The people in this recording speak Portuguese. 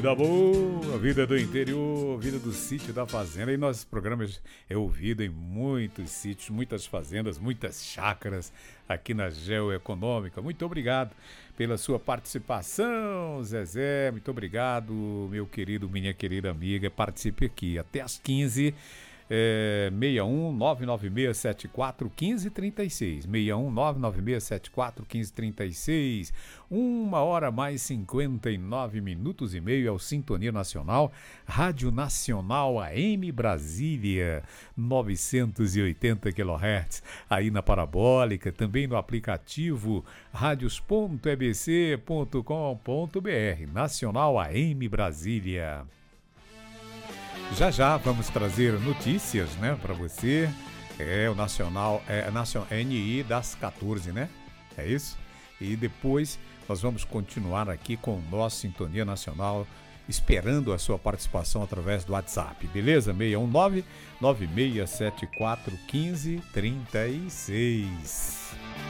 vida boa, vida do interior, vida do sítio, da fazenda. E nossos programas é ouvido em muitos sítios, muitas fazendas, muitas chácaras aqui na Geoeconômica. Muito obrigado pela sua participação, Zezé. Muito obrigado, meu querido, minha querida amiga. Participe aqui até às 15h. 61 99674 1536 61 99674 1536. 1h mais 59 minutos e meio ao Sintonia Nacional, Rádio Nacional AM Brasília, 980 kHz, aí na parabólica, também no aplicativo radios.ebc.com.br, Nacional AM Brasília. Já vamos trazer notícias, né, para você. O Nacional, NI das 14, né? É isso? E depois nós vamos continuar aqui com o nosso Sintonia Nacional, esperando a sua participação através do WhatsApp, beleza? 619-9674-1536.